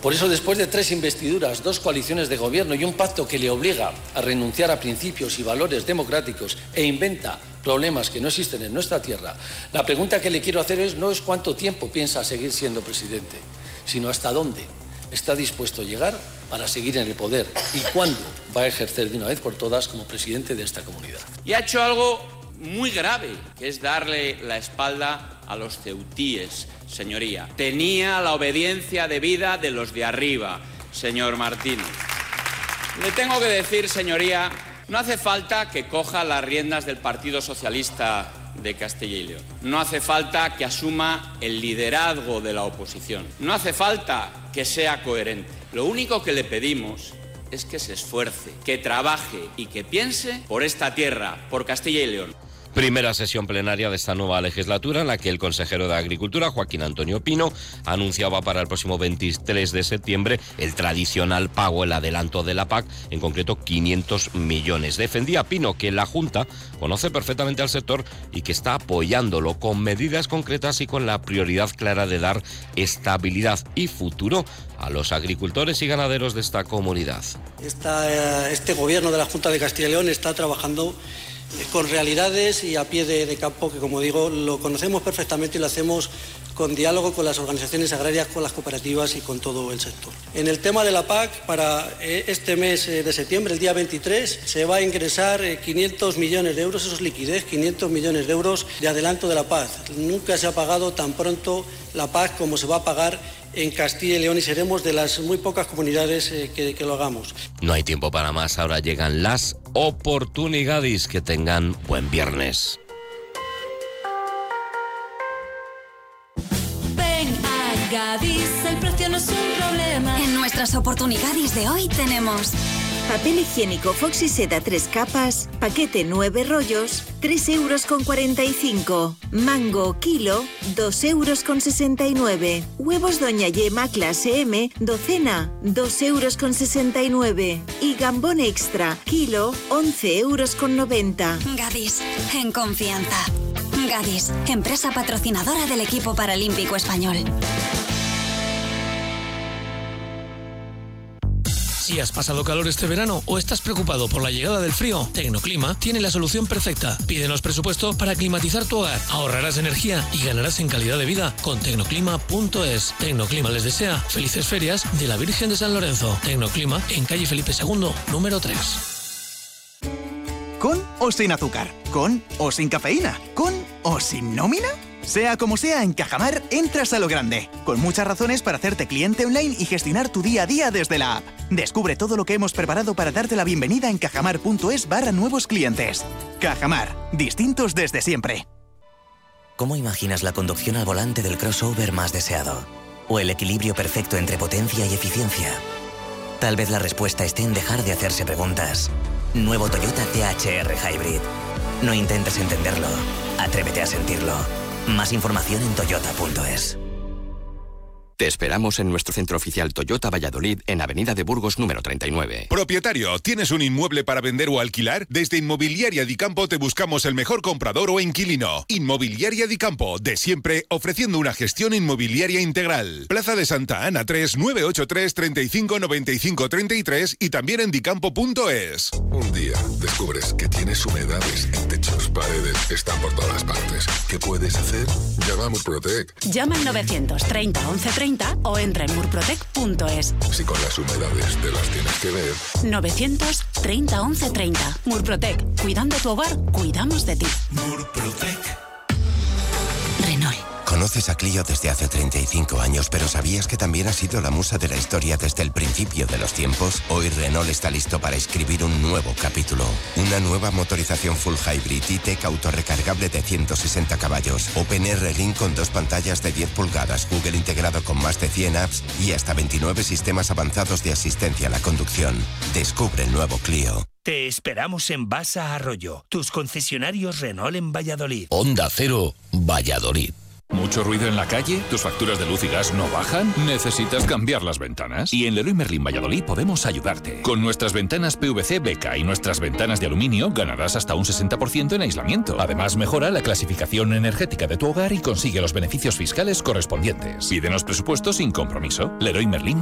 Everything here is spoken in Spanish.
Por eso, después de 3 investiduras, 2 coaliciones de gobierno y un pacto que le obliga a renunciar a principios y valores democráticos e inventa problemas que no existen en nuestra tierra, la pregunta que le quiero hacer no es cuánto tiempo piensa seguir siendo presidente, sino hasta dónde está dispuesto a llegar para seguir en el poder y cuándo va a ejercer de una vez por todas como presidente de esta comunidad. Y ha hecho algo muy grave, que es darle la espalda a los ceutíes, señoría. Tenía la obediencia debida de los de arriba, señor Martínez. Le tengo que decir, señoría, no hace falta que coja las riendas del Partido Socialista de Castilla y León. No hace falta que asuma el liderazgo de la oposición. No hace falta que sea coherente. Lo único que le pedimos es que se esfuerce, que trabaje y que piense por esta tierra, por Castilla y León. Primera sesión plenaria de esta nueva legislatura en la que el consejero de Agricultura, Joaquín Antonio Pino, anunciaba para el próximo 23 de septiembre el tradicional pago, el adelanto de la PAC, en concreto 500 millones. Defendía Pino que la Junta conoce perfectamente al sector y que está apoyándolo con medidas concretas y con la prioridad clara de dar estabilidad y futuro a los agricultores y ganaderos de esta comunidad. Este gobierno de la Junta de Castilla y León está trabajando con realidades y a pie de campo, que como digo, lo conocemos perfectamente y lo hacemos con diálogo con las organizaciones agrarias, con las cooperativas y con todo el sector. En el tema de la PAC, para este mes de septiembre, el día 23, se va a ingresar 500 millones de euros, eso es liquidez, 500 millones de euros de adelanto de la PAC. Nunca se ha pagado tan pronto la PAC como se va a pagar en Castilla y León y seremos de las muy pocas comunidades que lo hagamos. No hay tiempo para más, ahora llegan las oportunidades. Que tengan buen viernes. Ven a Gadis, el precio no es un problema. En nuestras oportunidades de hoy tenemos papel higiénico Foxy Seda 3 capas, paquete 9 rollos, 3,45 €. Mango kilo, 2,69 €. Huevos Doña Yema clase M, docena, 2,69 €. Y gambón extra, kilo, 11,90 €. Gadis, en confianza. Gadis, empresa patrocinadora del equipo paralímpico español. Si has pasado calor este verano o estás preocupado por la llegada del frío, Tecnoclima tiene la solución perfecta. Pídenos presupuesto para climatizar tu hogar. Ahorrarás energía y ganarás en calidad de vida con tecnoclima.es. Tecnoclima les desea felices ferias de la Virgen de San Lorenzo. Tecnoclima en calle Felipe II, número 3. ¿Con o sin azúcar? ¿Con o sin cafeína? ¿Con o sin nómina? Sea como sea, en Cajamar entras a lo grande, con muchas razones para hacerte cliente online y gestionar tu día a día desde la app. Descubre todo lo que hemos preparado para darte la bienvenida en cajamar.es/nuevos clientes. Cajamar, distintos desde siempre. ¿Cómo imaginas la conducción al volante del crossover más deseado? ¿O el equilibrio perfecto entre potencia y eficiencia? Tal vez la respuesta esté en dejar de hacerse preguntas. Nuevo Toyota THR Hybrid. No intentes entenderlo, atrévete a sentirlo. Más información en toyota.es. Te esperamos en nuestro centro oficial Toyota Valladolid, en Avenida de Burgos número 39. Propietario, ¿tienes un inmueble para vender o alquilar? Desde Inmobiliaria Di Campo te buscamos el mejor comprador o inquilino. Inmobiliaria Di Campo, de siempre, ofreciendo una gestión inmobiliaria integral. Plaza de Santa Ana 3, 983 35 95 33 y también en dicampo.es. Un día descubres que tienes humedades en techos, paredes, están por todas partes. ¿Qué puedes hacer? Llama a Murprotec. Llama al 930 1130 o entra en murprotec.es. Si con las humedades te las tienes que ver. 930 1130. Murprotec. Cuidando tu hogar, cuidamos de ti. Murprotec. Renault. Conoces a Clio desde hace 35 años, pero ¿sabías que también ha sido la musa de la historia desde el principio de los tiempos? Hoy Renault está listo para escribir un nuevo capítulo. Una nueva motorización full hybrid E-Tech autorrecargable de 160 caballos, OpenR Link con 2 pantallas de 10 pulgadas, Google integrado con más de 100 apps y hasta 29 sistemas avanzados de asistencia a la conducción. Descubre el nuevo Clio. Te esperamos en Basa Arroyo, tus concesionarios Renault en Valladolid. Onda Cero, Valladolid. ¿Mucho ruido en la calle? ¿Tus facturas de luz y gas no bajan? ¿Necesitas cambiar las ventanas? Y en Leroy Merlin Valladolid podemos ayudarte. Con nuestras ventanas PVC Beca y nuestras ventanas de aluminio ganarás hasta un 60% en aislamiento. Además, mejora la clasificación energética de tu hogar y consigue los beneficios fiscales correspondientes. Pídenos presupuestos sin compromiso. Leroy Merlin